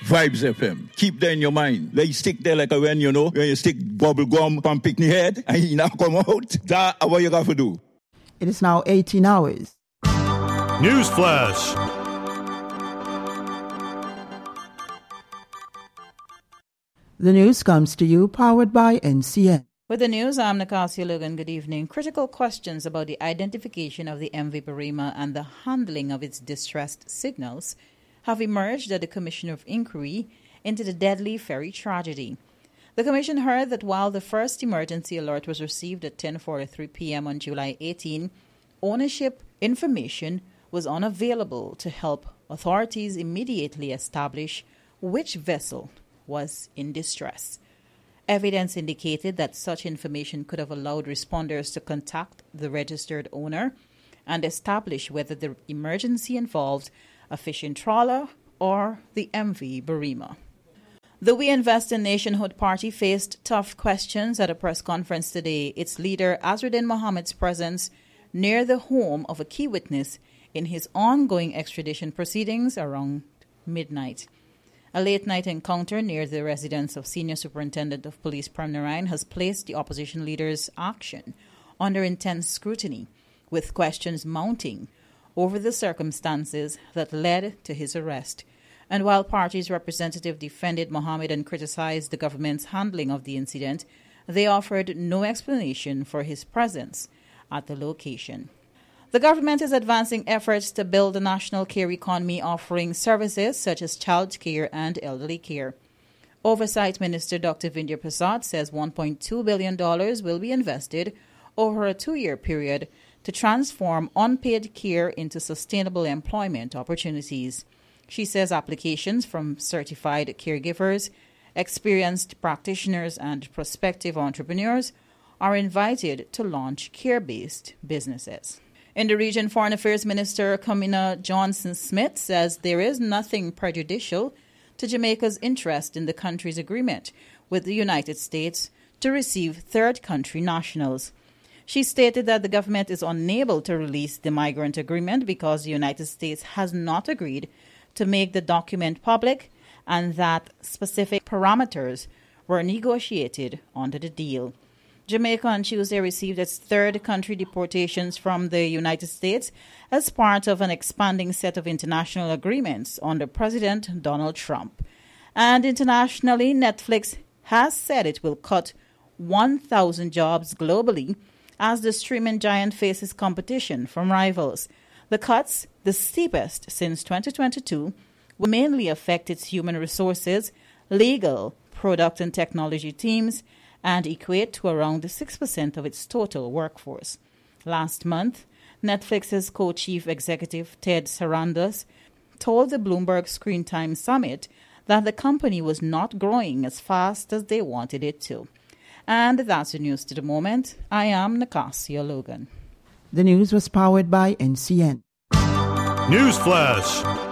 Vibes FM. Keep that in your mind. Let you stick there like when you stick bubble gum on picnic head and you not come out. That's what you got to do. It is now 18 hours. News Flash. The news comes to you powered by NCN. With the news, I'm Nacasia Logan. Good evening. Critical questions about the identification of the MV Barima and the handling of its distressed signals have emerged at the Commission of Inquiry into the deadly ferry tragedy. The Commission heard that while the first emergency alert was received at 10:43 p.m. on July 18, ownership information was unavailable to help authorities immediately establish which vessel was in distress. Evidence indicated that such information could have allowed responders to contact the registered owner and establish whether the emergency involved a fishing trawler or the MV Barima. The We Invest in Nationhood Party faced tough questions at a press conference today. Its leader, Azruddin Mohammed's presence near the home of a key witness in his ongoing extradition proceedings around midnight. A late-night encounter near the residence of Senior Superintendent of Police Prem Narayan has placed the opposition leader's action under intense scrutiny, with questions mounting over the circumstances that led to his arrest. And while party's representative defended Mohammed and criticized the government's handling of the incident, they offered no explanation for his presence at the location. The government is advancing efforts to build a national care economy offering services such as child care and elderly care. Oversight Minister Dr. Vindya Prasad says $1.2 billion will be invested over a 2-year period to transform unpaid care into sustainable employment opportunities. She says applications from certified caregivers, experienced practitioners, and prospective entrepreneurs are invited to launch care-based businesses. In the region, Foreign Affairs Minister Kamina Johnson-Smith says there is nothing prejudicial to Jamaica's interest in the country's agreement with the United States to receive third country nationals. She stated that the government is unable to release the migrant agreement because the United States has not agreed to make the document public and that specific parameters were negotiated under the deal. Jamaica on Tuesday received its third country deportations from the United States as part of an expanding set of international agreements under President Donald Trump. And internationally, Netflix has said it will cut 1,000 jobs globally as the streaming giant faces competition from rivals. The cuts, the steepest since 2022, will mainly affect its human resources, legal, product and technology teams, and equate to around 6% of its total workforce. Last month, Netflix's co-chief executive Ted Sarandos told the Bloomberg Screen Time Summit that the company was not growing as fast as they wanted it to. And that's the news to the moment. I am Nacasia Logan. The news was powered by NCN. News Flash.